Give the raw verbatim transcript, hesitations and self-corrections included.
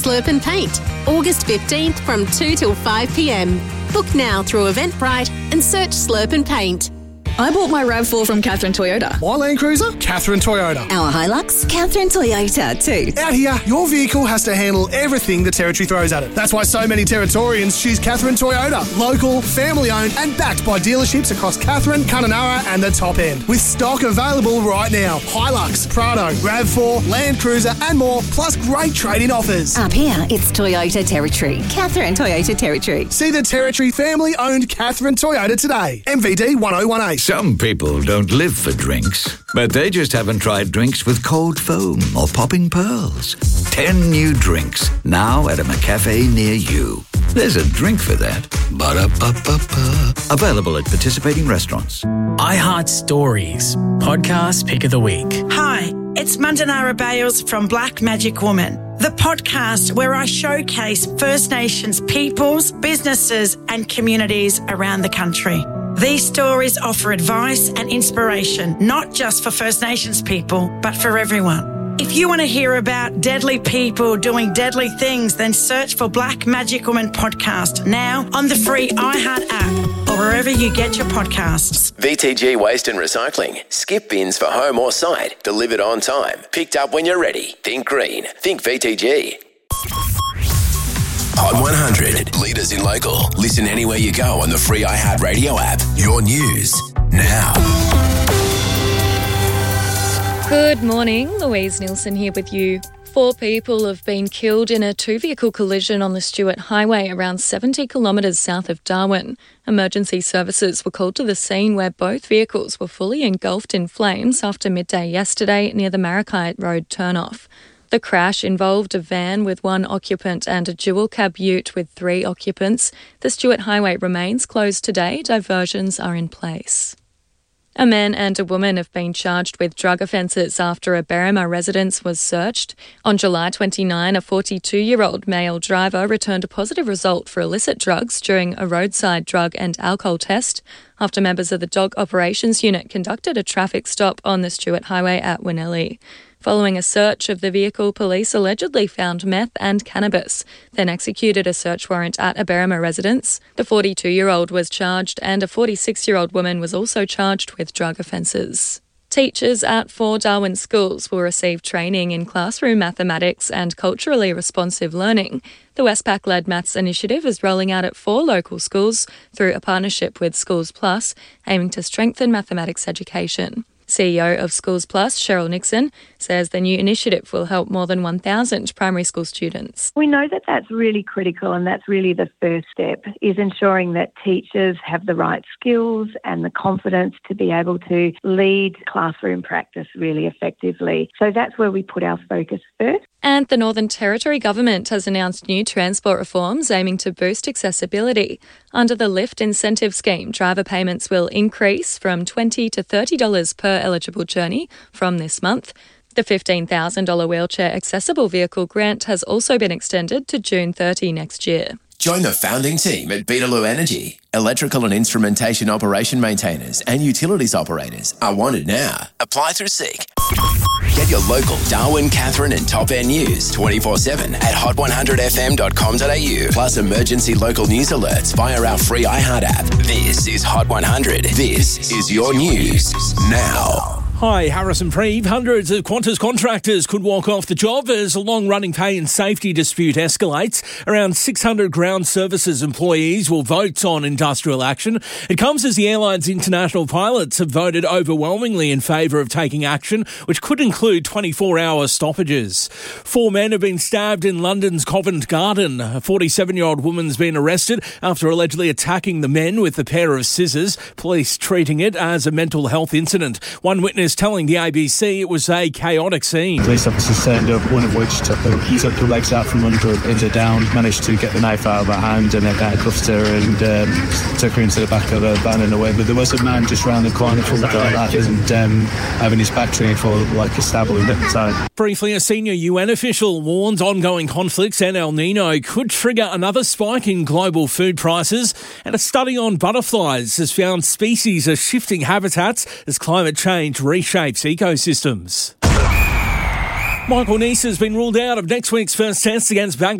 Slurp and Paint, August fifteenth from two till five p.m. Book now through Eventbrite and search Slurp and Paint. I bought my RAV four from Catherine Toyota. My Land Cruiser? Catherine Toyota. Our Hilux? Catherine Toyota too. Out here, your vehicle has to handle everything the Territory throws at it. That's why so many Territorians choose Catherine Toyota. Local, family-owned and backed by dealerships across Catherine, Kununurra and the top end. With stock available right now. Hilux, Prado, RAV four, Land Cruiser and more, plus great trade-in offers. Up here, it's Toyota Territory. Catherine Toyota Territory. See the Territory family-owned Catherine Toyota today. M V D one oh one eight. Some people don't live for drinks, but they just haven't tried drinks with cold foam or popping pearls. Ten new drinks, now at a McCafe near you. There's a drink for that. Ba-da-ba-ba-ba. Available at participating restaurants. iHeart Stories, podcast pick of the week. Hi, it's Mandanara Bales from Black Magic Woman, the podcast where I showcase First Nations peoples, businesses and communities around the country. These stories offer advice and inspiration, not just for First Nations people, but for everyone. If you want to hear about deadly people doing deadly things, then search for Black Magic Woman Podcast now on the free iHeart app or wherever you get your podcasts. V T G Waste and Recycling. Skip bins for home or site. Delivered on time. Picked up when you're ready. Think green. Think V T G. Hot one hundred. Leaders in local. Listen anywhere you go on the free iHeart Radio app. Your news now. Good morning. Louise Nielsen here with you. Four people have been killed in a two-vehicle collision on the Stewart Highway around seventy kilometres south of Darwin. Emergency services were called to the scene where both vehicles were fully engulfed in flames after midday yesterday near the Maracite Road turnoff. The crash involved a van with one occupant and a dual-cab ute with three occupants. The Stewart Highway remains closed today. Diversions are in place. A man and a woman have been charged with drug offences after a Berrima residence was searched. On July twenty-ninth, a forty-two-year-old male driver returned a positive result for illicit drugs during a roadside drug and alcohol test after members of the Dog Operations Unit conducted a traffic stop on the Stewart Highway at Winnelly. Following a search of the vehicle, police allegedly found meth and cannabis, then executed a search warrant at a Berrima residence. The forty-two-year-old was charged and a forty-six-year-old woman was also charged with drug offences. Teachers at four Darwin schools will receive training in classroom mathematics and culturally responsive learning. The Westpac-led Maths Initiative is rolling out at four local schools through a partnership with Schools Plus, aiming to strengthen mathematics education. C E O of Schools Plus, Cheryl Nixon, says the new initiative will help more than one thousand primary school students. We know that that's really critical, and that's really the first step, is ensuring that teachers have the right skills and the confidence to be able to lead classroom practice really effectively. So that's where we put our focus first. And the Northern Territory Government has announced new transport reforms aiming to boost accessibility. Under the Lift Incentive Scheme, driver payments will increase from twenty dollars to thirty dollars per eligible journey from this month. The fifteen thousand dollars wheelchair accessible vehicle grant has also been extended to June thirtieth next year. Join the founding team at Beetaloo Energy. Electrical and instrumentation operation maintainers and utilities operators are wanted now. Apply through Seek. Get your local Darwin, Catherine and Top End news twenty-four seven at hot one hundred f m dot com dot a u. Plus emergency local news alerts via our free iHeart app. This is Hot one hundred. This is your news now. Hi, Harrison Preeve. Hundreds of Qantas contractors could walk off the job as a long-running pay and safety dispute escalates. Around six hundred ground services employees will vote on industrial action. It comes as the airline's international pilots have voted overwhelmingly in favour of taking action, which could include twenty-four hour stoppages. Four men have been stabbed in London's Covent Garden. A forty-seven-year-old woman's been arrested after allegedly attacking the men with a pair of scissors, police treating it as a mental health incident. One witness telling the A B C it was a chaotic scene. Police officers turned up, one of which took her, he took her legs out from under her, pinned her down, managed to get the knife out of her hand and then cuffed her and um, took her into the back of a van and away. But there was a man just round the corner from like that and um, having his back trained for like a stab wound at the time. Briefly, a senior U N official warns ongoing conflicts and El Nino could trigger another spike in global food prices, and a study on butterflies has found species are shifting habitats as climate change reshapes ecosystems. Michael Neese has been ruled out of next week's first test against Bangladesh.